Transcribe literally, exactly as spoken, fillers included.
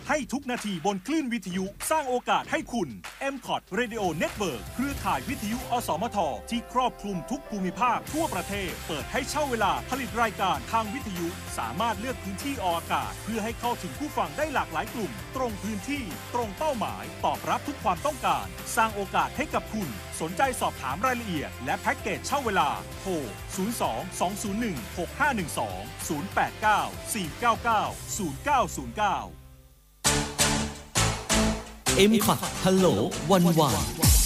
ให้ทุกนาทีบนคลื่นวิทยุสร้างโอกาสให้คุณ เอ็ม คอท Radio Network เครือข่ายวิทยุอสมทที่ครอบคลุมทุกภูมิภาคทั่วประเทศเปิดให้เช่าเวลาผลิตรายการทางวิทยุสามารถเลือกพื้นที่ออกอากาศเพื่อให้เข้าถึงผู้ฟังได้หลากหลายกลุ่มตรงพื้นที่ตรงเป้าหมายตอบรับทุกความต้องการสร้างโอกาสให้กับคุณสนใจสอบถามรายละเอียดและแพ็กเกจเช่าเวลาโทรศูนย์ สอง สอง ศูนย์ หนึ่ง หก ห้า หนึ่ง สอง ศูนย์ แปด เก้า สี่ เก้า เก้า ศูนย์ เก้า ศูนย์ เก้าเอ็ม คอท ฮัลโหลวันวาน